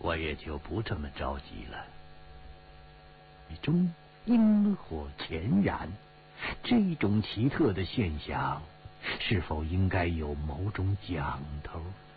我也就不这么着急了。一种萤火潜燃，这种奇特的现象，是否应该有某种讲头？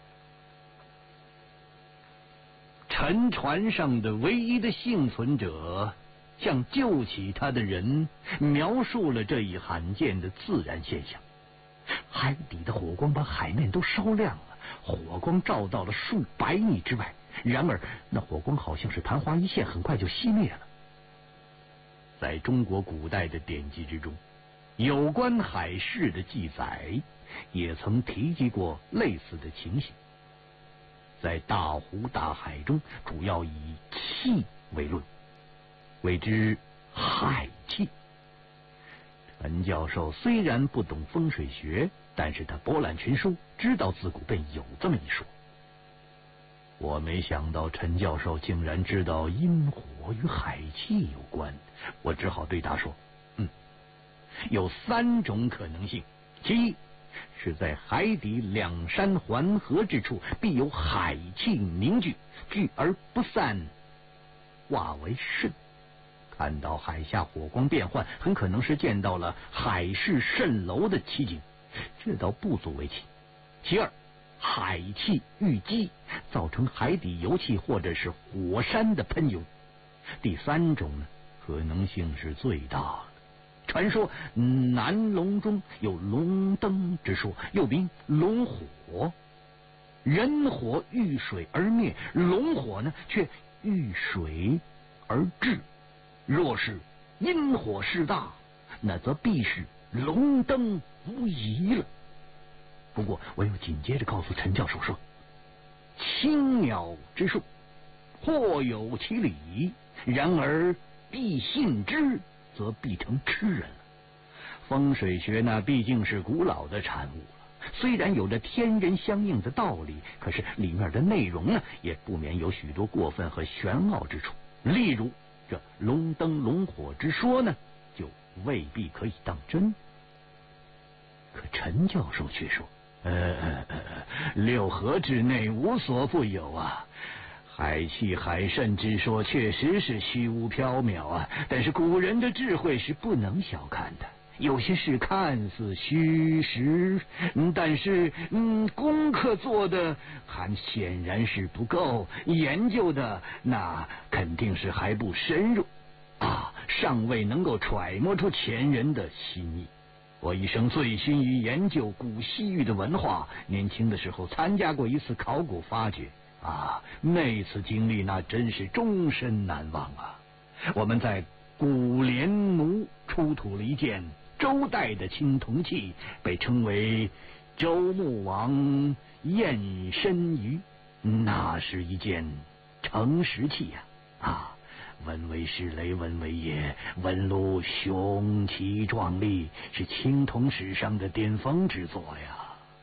沉船上的唯一的幸存者向救起他的人描述了这一罕见的自然现象。海底的火光把海面都烧亮了，火光照到了数百米之外，然而那火光好像是昙花一现，很快就熄灭了。在中国古代的典籍之中，有关海事的记载也曾提及过类似的情形。在大湖大海中，主要以气为论，谓之海气。陈教授虽然不懂风水学，但是他博览群书，知道自古便有这么一说。我没想到陈教授竟然知道阴火与海气有关，我只好对他说，有3种可能性。其一是在海底两山环合之处，必有海气凝聚，聚而不散，化为肾。看到海下火光变幻，很可能是见到了海市蜃楼的奇景，这倒不足为奇。其二，海气郁积，造成海底油气或者是火山的喷涌。第3种呢，可能性是最大的。传说南龙中有龙灯之说，又名龙火。人火遇水而灭，龙火呢却遇水而至。若是阴火势大，那则必是龙灯无疑了。不过我又紧接着告诉陈教授说，青鸟之术或有其理，然而必信之，则必成痴人了。风水学呢，毕竟是古老的产物了，虽然有着天人相应的道理，可是里面的内容呢，也不免有许多过分和玄奥之处。例如这龙灯龙火之说呢，就未必可以当真。可陈教授却说，六合之内无所不有啊，海气海肾之说确实是虚无缥缈啊，但是古人的智慧是不能小看的。有些事看似虚实，但是功课做的还显然是不够，研究的那肯定是还不深入啊，尚未能够揣摩出前人的心意。我一生醉心于研究古西域的文化，年轻的时候参加过一次考古发掘啊，那次经历那真是终身难忘啊。我们在古连奴出土了一件周代的青铜器，被称为周穆王验身鱼，那是一件盛石器啊，文为是雷，文为也，纹路雄奇壮丽，是青铜史上的巅峰之作呀。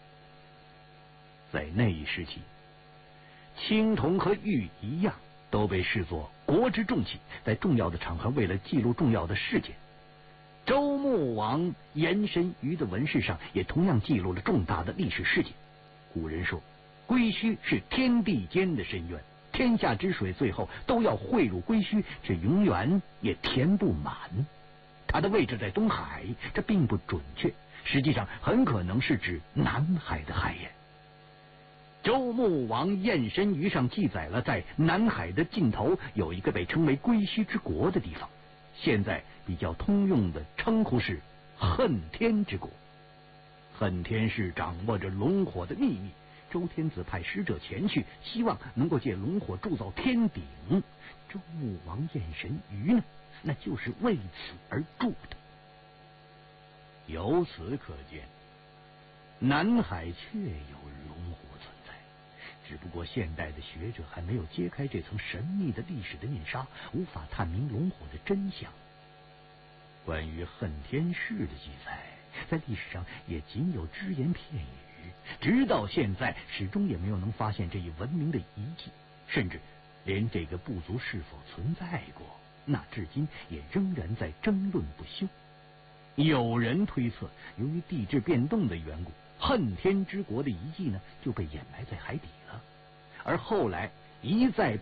在那一时期，青铜和玉一样，都被视作国之重器，在重要的场合为了记录重要的事件。周穆王延伸鱼的纹饰上也同样记录了重大的历史事件。古人说，龟墟是天地间的深渊，天下之水最后都要汇入龟墟，却永远也填不满。它的位置在东海，这并不准确，实际上很可能是指南海的海盐。周穆王验身鱼上记载了在南海的尽头有一个被称为龟墟之国的地方，现在比较通用的称呼是恨天之国。恨天是掌握着龙火的秘密，周天子派使者前去，希望能够借龙火铸造天鼎。周穆王验神鱼呢，那就是为此而铸的。由此可见，南海确有龙火存在，只不过现代的学者还没有揭开这层神秘的历史的面纱，无法探明龙火的真相。关于恨天氏的记载，在历史上也仅有只言片语，直到现在始终也没有能发现这一文明的遗迹，甚至连这个部族是否存在过，那至今也仍然在争论不休。有人推测，由于地质变动的缘故，恨天之国的遗迹呢就被掩埋在海底了，而后来一再